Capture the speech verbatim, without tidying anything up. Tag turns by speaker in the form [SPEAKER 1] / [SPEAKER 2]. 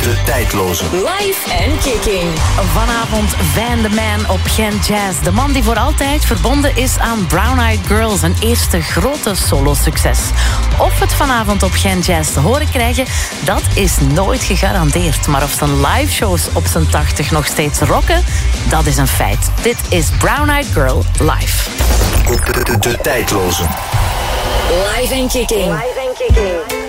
[SPEAKER 1] De tijdloze.
[SPEAKER 2] Live en kicking.
[SPEAKER 3] Vanavond Van the Man op Gent Jazz. De man die voor altijd verbonden is aan Brown Eyed Girl. Zijn eerste grote solo-succes. Of we het vanavond op Gent Jazz te horen krijgen, dat is nooit gegarandeerd. Maar of zijn live-shows op zijn tachtig nog steeds rocken, dat is een feit. Dit is Brown Eyed Girl live.
[SPEAKER 1] De, de, de, de tijdloze.
[SPEAKER 2] Live en kicking.
[SPEAKER 4] Live en kicking.